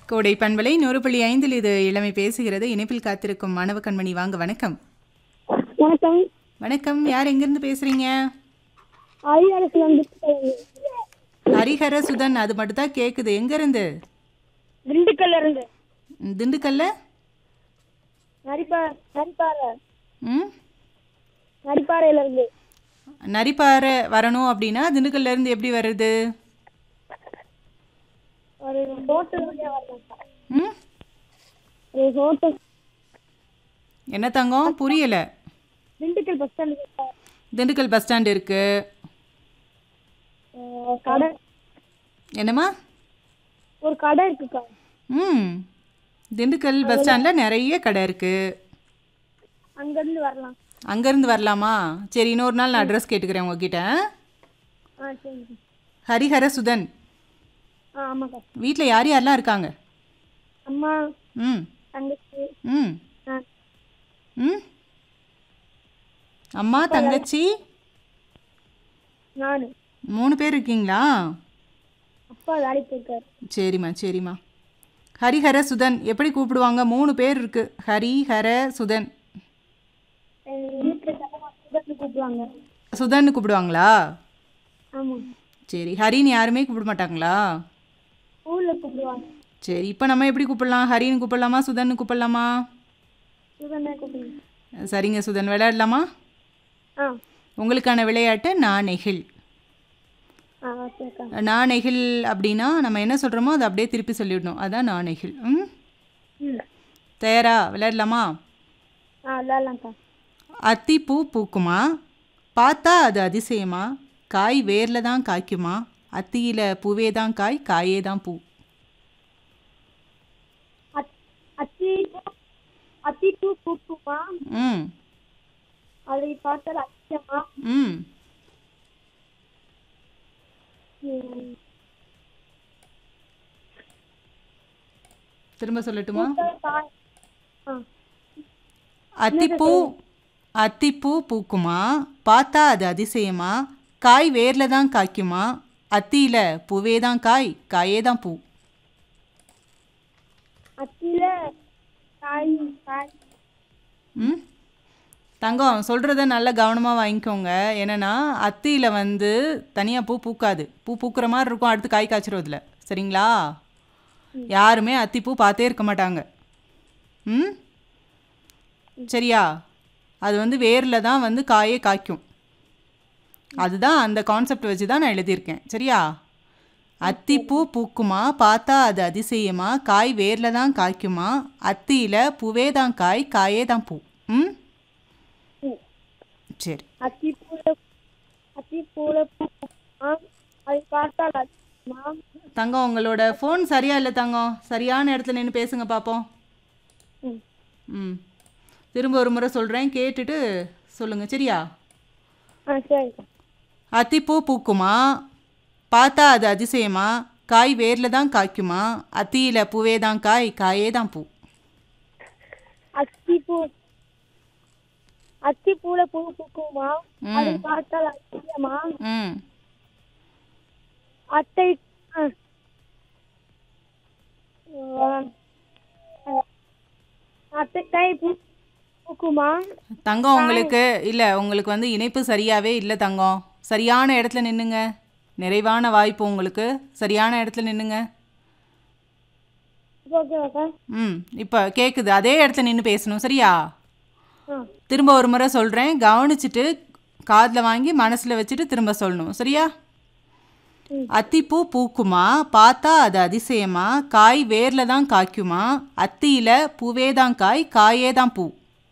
கோடை பண்பலை 100.5 இது இளமை பேசுகிறது. இணைப்பில் காத்திருக்கும் மாணவ கண்மணி வாங்க. வணக்கம். வணக்கம். வணக்கம். யார் எங்கிருந்து பேசுறீங்க? ஹரிஹர சுதன். அது மட்டும் தான் கேக்குது. எங்க இருந்து? திண்டுக்கல்ல இருந்து. திண்டுக்கல்ல? நரிப்பாறையில இருந்து. நரிப்பாறை வரணும் அப்படின்னா திண்டுக்கல்ல இருந்து எப்படி வருது? ஒரு ஹோட்டல் வழியா வரலாம். ஒரு ஹோட்டல். என்ன தங்கம் புரியல? Dindigul bus stand. Dindigul bus stand இருக்கு. கடை. என்னம்மா? ஒரு கடை இருக்குக்கா. திண்டுக்கல் பஸ் ஸ்டாண்டில் நிறைய கடை இருக்கு. அங்கேருந்து வரலாம். அங்கேருந்து வரலாமா? சரி, இன்னொரு நாள் நான் அட்ரஸ் கேட்டுக்கிறேன் உங்ககிட்ட. சரி. ஹரிஹர சுதன். ஆமாக்கா. வீட்டில் யார் யாரெல்லாம் இருக்காங்க? அம்மா, தங்கச்சி. அம்மா, தங்கச்சி, நானு. 3 பேர் இருக்கீங்களா? அப்பா வேலைக்கு போயிருக்காரு. சரிம்மா சரிம்மா. ஹரிஹர சுதன் எப்படி கூப்பிடுவாங்க? 3 பேர் இருக்கு. ஹரிஹர சுதன். கூப்பிடுவாங்க. சுதன்னு கூப்பிடுவாங்களா? ஆமா. சரி, ஹரின்னு யாருமே கூப்பிட மாட்டாங்களா? ஊர்ல கூப்பிடுவாங்க. சரி, இப்போ நம்ம எப்படி கூப்பிடலாம்? ஹரின்னு கூப்பிடலாமா, சுதன்னு கூப்பிடலாமா? சுதன் கூப்பிடுங்க. சரிங்க சுதன், விளையாடலாமா? உங்களுக்கான விளையாட்டு நாணெகில். நாணெகில் அப்படின்னா நம்ம என்ன சொல்கிறோமோ அதை அப்படியே திருப்பி சொல்லிவிடணும். அதான் நாணெகில். தயாரா? விளையாடலாமா? அத்திப்பூ பூக்குமா, பார்த்தா அது அதிசயமா, காய் வேரில் தான் காய்க்குமா, அத்தியில் பூவே தான் காய், காயே தான் பூ. அத்திப்பூ பூக்குமா, அதை பார்த்தால் அதிசயமா, திரும்ப சொல்லட்டுமா? அத்திப்பூ பூக்குமா, பார்த்தா அது அதிசயமா, காய் வேரில் தான் காய்க்குமா, அத்தியில் பூவே தான் காய், காயே தான் பூ. தங்கம் சொல்கிறத நல்லா கவனமாக வாங்கிக்கோங்க. என்னென்னா அத்தியில் தனியாக பூ பூக்காது. பூ பூக்கிற மாதிரி இருக்கும், அடுத்து காய் காய்ச்சிரும் அதில். சரிங்களா? யாருமே அத்திப்பூ பார்த்தே இருக்க மாட்டாங்க. சரியா? அது வேரில் தான் காயே காய்க்கும். அதுதான் அந்த கான்செப்ட் வச்சு தான் நான் எழுதியிருக்கேன். சரியா? அத்திப்பூ பூக்குமா, பார்த்தா அது அதிசயமா, காய் வேரில் தான் காய்க்குமா, அத்தியில் பூவே தான் காய், காயே தான் பூ. சரி. தங்கம், உங்களோட ஃபோன் சரியா இல்லை தங்கம். சரியான இடத்துல நின்று பேசுங்க பார்ப்போம். திரும்ப ஒரு முறை சொல்கிறேன், கேட்டுட்டு சொல்லுங்கள். சரியா? அத்திப்பூ பூக்குமா, பார்த்தா அது அதிசயமா, காய் வேரில் தான் காய்க்குமா, அத்தியில் பூவே தான் காய், காயே தான் பூ. அத்திப்பூல பூ பூக்குமா, அதை பார்த்தால் அதிசயமா, அத்தைக்காய் பூக்குமா. தங்கம், உங்களுக்கு இணைப்பு சரியாவே இல்லை தங்கம். சரியான இடத்துல நின்னுங்க. நிறைவான வாய்ப்பு உங்களுக்கு. சரியான இடத்துல நின்னுங்க. இப்போ கேட்குது. அதே இடத்துல நின்று பேசணும். சரியா? திரும்ப ஒரு முறை சொல்கிறேன், கவனிச்சுட்டு காதில் வாங்கி மனசில் வச்சுட்டு திரும்ப சொல்லணும். சரியா? அத்திப்பூ பூக்குமா, பார்த்தா அது அதிசயமா, காய் வேரில் தான் காய்க்குமா, அத்தியில் பூவே தான் காய், காயே தான் பூ.